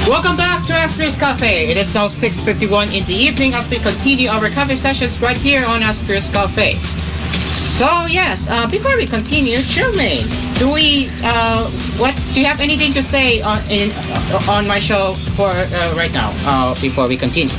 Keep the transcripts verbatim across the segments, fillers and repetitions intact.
Welcome back to Asper's Cafe. It is now six fifty-one in the evening as we continue our coffee sessions right here on Asper's Cafe. So yes, uh, before we continue, Jermaine, do we, uh, what, do you have anything to say on in uh, on my show for uh, right now? Uh, before we continue.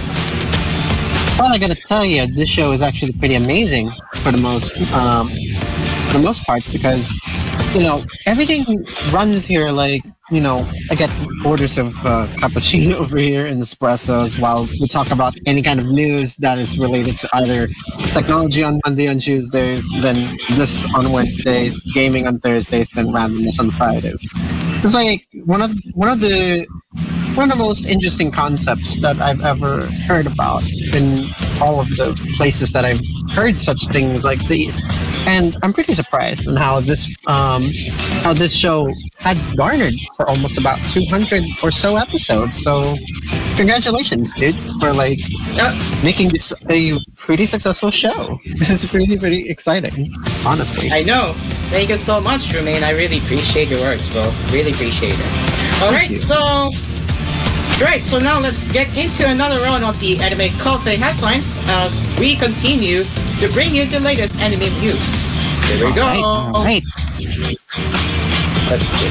Well, I gotta tell you, this show is actually pretty amazing for the most, um, for the most part, because you know everything runs here like you know I get orders of uh, cappuccino over here and espressos while we talk about any kind of news that is related to either technology on Monday on Tuesdays, then this on Wednesdays, gaming on Thursdays, then randomness on Fridays. It's like one of one of the one of the most interesting concepts that I've ever heard about in all of the places that I've heard such things like these. And I'm pretty surprised on how this um, how this show had garnered for almost about two hundred or so episodes. So congratulations, dude, for like Uh, making this a pretty successful show. This is pretty, pretty exciting, honestly. I know. Thank you so much, Jermaine. I really appreciate your words, bro. Really appreciate it. All right, you. so Great, so now let's get into another round of the Anime Cafe headlines as we continue to bring you the latest anime news. Here we go. All right, all right. Let's see.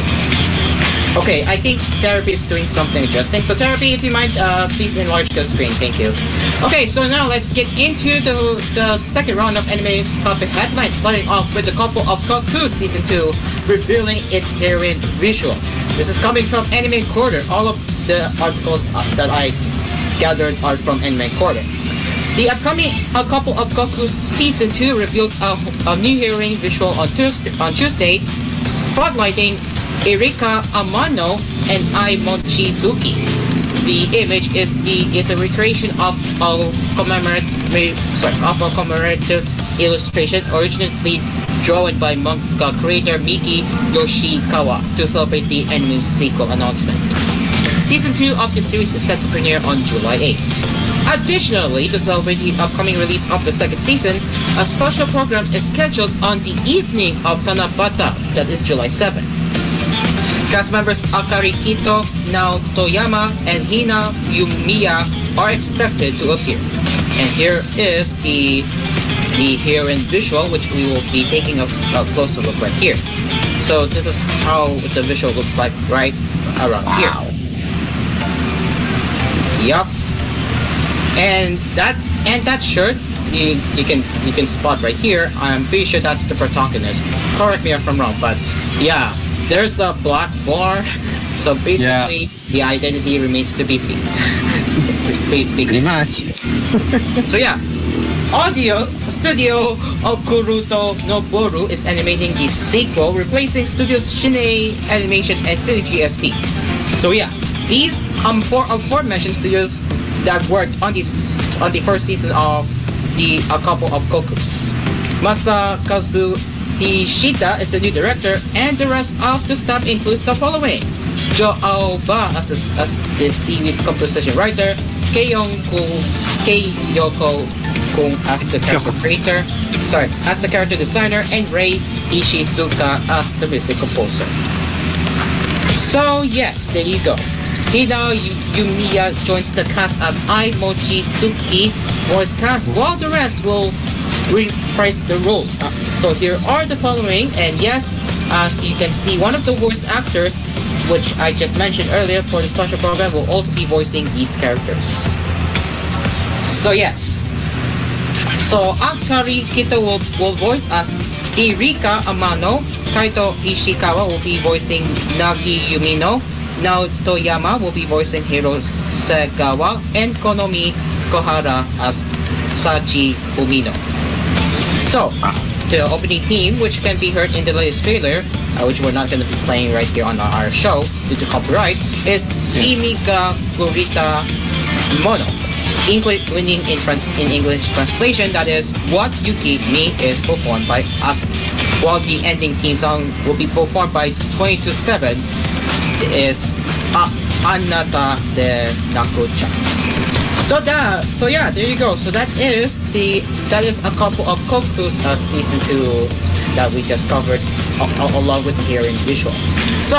Okay, I think Therapy is doing something interesting. So Therapy, if you mind, uh, please enlarge the screen. Thank you. Okay, so now let's get into the the second round of Anime Cafe headlines, starting off with the couple of Koku Season two revealing its heroine visual. This is coming from Anime Quarter. All of the articles uh, that I gathered are from Anime Quarter. The upcoming A Couple of Goku Season two revealed a, a new heroine visual on Tuesday, on Tuesday, spotlighting Erika Amano and Ai Mochizuki. The image is the is a recreation of a commemorative sorry, of a commemorative illustration originally drawn by manga creator Miki Yoshikawa to celebrate the anime sequel announcement. Season two of the series is set to premiere on July eighth. Additionally, to celebrate the upcoming release of the second season, a special program is scheduled on the evening of Tanabata, that is July seventh. Cast members Akari Kito, Nao Toyama, and Hina Yumiya are expected to appear. And here is the the heroine visual, which we will be taking a, a closer look right here. So this is how the visual looks like right around Wow. here. Yup. And that and that shirt you you can you can spot right here. I'm pretty sure that's the protagonist. Correct me if I'm wrong, but yeah, there's a black bar. So basically, the identity remains to be seen. Please speak. Pretty much. So yeah, Audio Studio Okuruto Noboru is animating the sequel, replacing Studios Shinei Animation and Cine G S P. So yeah, these um four aforementioned studios that worked on this on the first season of the A Couple of Kokus. Masakazu Ishida is the new director, and the rest of the staff includes the following: Jo Aoba as, a, as the series composition writer, Keiyong Keiyoko Kung as the character creator, sorry, as the character designer, and Rei Ishizuka as the music composer. So yes, there you go. Hina Yumiya joins the cast as Ai Mochizuki voice cast, while the rest will reprise the roles. Uh, so here are the following, and yes, as you can see, one of the voice actors, which I just mentioned earlier for the special program, will also be voicing these characters. So yes. So Akari Kito will, will voice as Erika Amano, Kaito Ishikawa will be voicing Nagi Yumino, Nao Toyama will be voicing Hiro Segawa, and Konomi Kohara as Sachi Umino. So, the opening theme, which can be heard in the latest trailer, uh, which we're not going to be playing right here on our show due to copyright, is Imika Kurita Mono. English winning in, trans- in English translation, that is, What You Give Me is performed by Asmi. While the ending theme song will be performed by twenty-two seven, is uh, Anata de Nakucha. So that, so yeah, there you go. So that is the that is A Couple of Kokus uh, season two that we just covered, uh, along with the hearing visual. So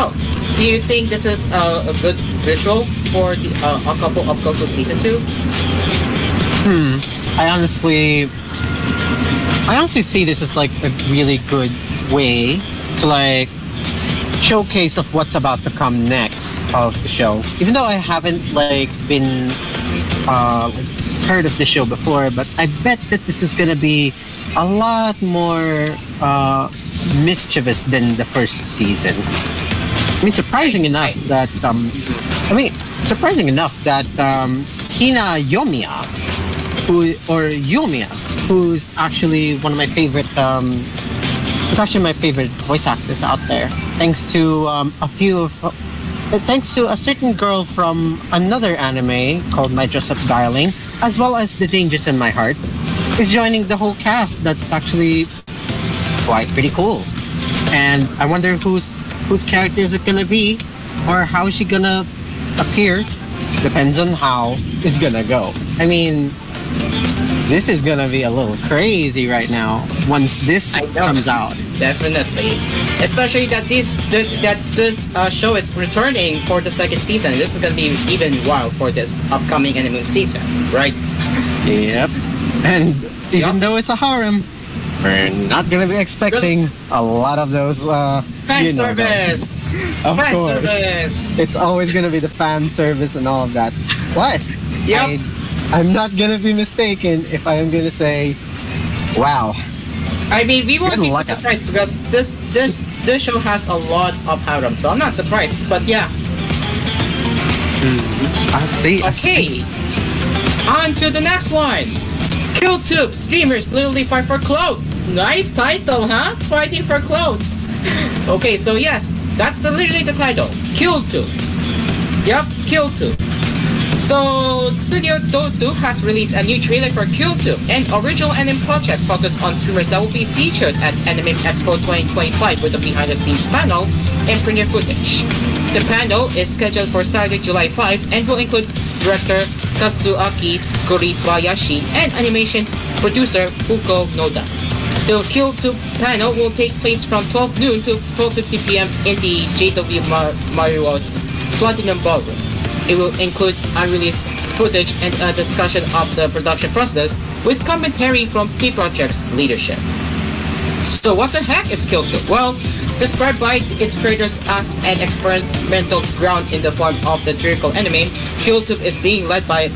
do you think this is a, a good visual for the uh, a couple of Goku season two? Hmm. I honestly, I honestly see this as like a really good way to like showcase of what's about to come next of the show. Even though I haven't like been uh, heard of the show before, but I bet that this is gonna be a lot more uh, mischievous than the first season. I mean, surprising enough that um, I mean, surprising enough that um, Hina Yomiya, who or Yomiya, who's actually one of my favorite um, It's actually my favorite voice actress out there. Thanks to um, a few of, uh, thanks to a certain girl from another anime called My Dress Up Darling, as well as The Dangers in My Heart, is joining the whole cast. That's actually quite pretty cool. And I wonder whose whose character is it gonna be, or how is she gonna appear? Depends on how it's gonna go. I mean, this is gonna be a little crazy right now once this comes out. Definitely, especially that this that, that this uh, show is returning for the second season. This is gonna be even wild for this upcoming anime season, right? Yep. And even Yep. though it's a harem, we're not gonna be expecting a lot of those. Uh, Fan you know, service, those. Of fan course. service. It's always gonna be the fan service and all of that. Plus, Yep. I, I'm not gonna be mistaken if I am gonna say, wow. I mean, we won't Good be luck. surprised because this this this show has a lot of harem, so I'm not surprised. But yeah, I see. I see. okay. On to the next one. KillTube streamers literally fight for clout. Nice title, huh? Fighting for clout. Okay, so yes, that's the, literally the title. KillTube. Yep, KillTube. So, Studio Dotu has released a new trailer for KillTube, an original anime project focused on streamers that will be featured at Anime Expo twenty twenty-five with a behind-the-scenes panel and premiere footage. The panel is scheduled for Saturday, July fifth, and will include director Kazuaki Kuribayashi and animation producer Fuko Noda. The KillTube panel will take place from twelve noon to twelve fifty p.m. in the J W Mar- Marriott's Platinum Ballroom. It will include unreleased footage and a discussion of the production process with commentary from the project's leadership. So what the heck is KillTube? Well, described by its creators as an experimental ground in the form of the theatrical anime, KillTube is being led by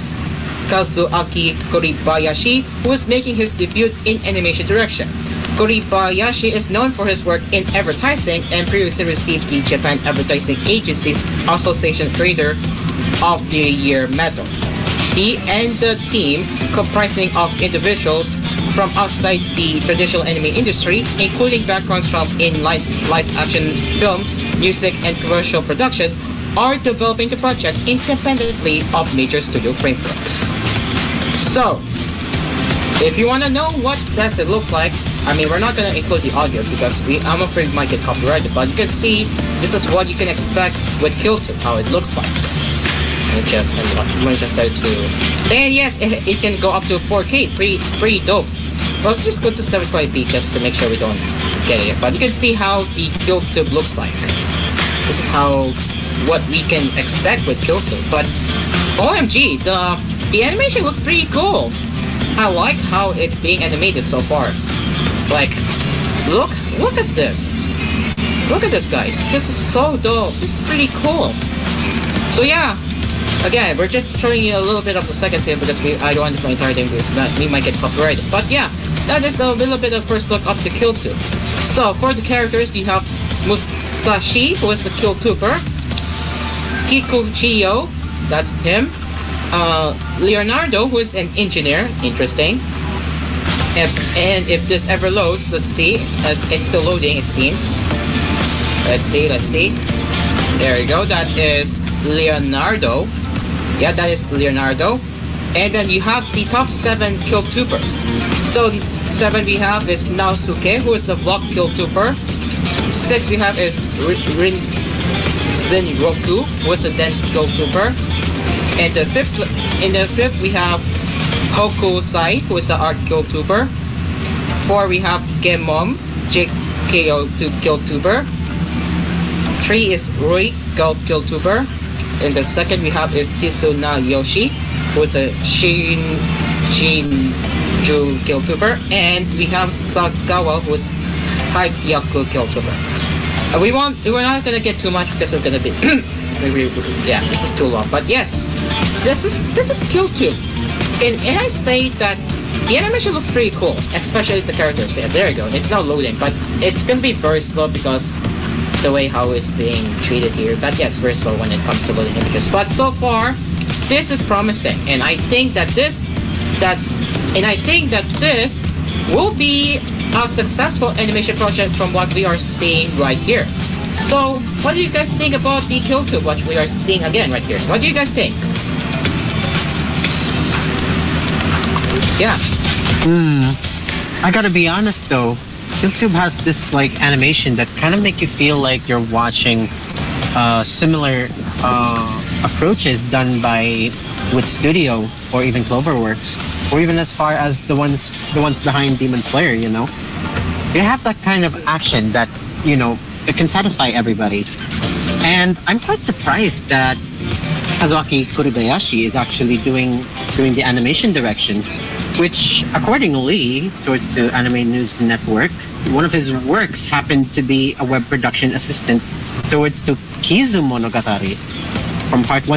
Kazuaki Kuribayashi, who is making his debut in animation direction. Kuribayashi is known for his work in advertising and previously received the Japan Advertising Agency's Association Creator of the Year medal. He and the team, comprising of individuals from outside the traditional anime industry, including backgrounds from in live, live action film, music, and commercial production, are developing the project independently of major studio frameworks. So, if you want to know what does it look like, I mean, we're not going to include the audio because we, I'm afraid we might get copyrighted, but you can see this is what you can expect with KillTube, how it looks like. Let me just, let me just set it to, and yes, it, it can go up to four K, pretty, pretty dope. Well, let's just go to seven twenty p just to make sure we don't get it. But you can see how the KillTube looks like. This is how, what we can expect with KillTube. But O M G, the the animation looks pretty cool. I like how it's being animated so far. Like, look, look at this. Look at this, guys. This is so dope. This is pretty cool. So yeah, again, we're just showing you a little bit of the seconds here because we I don't want to play entire thing because we might get copyrighted. But yeah, that is a little bit of first look of the KillTube. So for the characters, you have Musashi, who is the KillTuber. Kikuchiyo, that's him. Uh, Leonardo, who is an engineer. Interesting. And, and if this ever loads, let's see. It's, it's still loading, it seems. Let's see, let's see. There you go. That is Leonardo. Yeah, that is Leonardo. And then you have the top seven KillTubers. So seven we have is Naosuke, who is a vlog KillTuber. Six we have is Rin Zenroku, who is a dance KillTuber. And the fifth, in the fifth we have Hokusai, who is an art KillTuber. Four we have Gemom, J K O KillTuber. three is Rui Go Kiltuber. And the second we have is Tisuna Yoshi, who's a Shin Jinju Kiltuber. And we have Sagawa, who's Hype Yaku Kiltuber. Uh, we won't, we're not gonna get too much because we're gonna be, maybe, yeah, this is too long. But yes, this is, this is Kiltube. And, and I say that the animation looks pretty cool, especially the characters there. There you go. It's now loading, but it's gonna be very slow because the way how it's being treated here. But yes, very slow when it comes to loading images. But so far, this is promising, and I think that this, that, and I think that this will be a successful animation project from what we are seeing right here. So, what do you guys think about the Kiltube, what we are seeing again right here? What do you guys think? Yeah. Hmm. I gotta be honest though, YouTube has this like animation that kind of make you feel like you're watching uh, similar uh, approaches done by with Studio or even Cloverworks, or even as far as the ones the ones behind Demon Slayer. You know, they have that kind of action that you know it can satisfy everybody. And I'm quite surprised that Kazuaki Kurubayashi is actually doing doing the animation direction, which accordingly towards the Anime News Network, one of his works happened to be a web production assistant towards to Kizu Monogatari from part one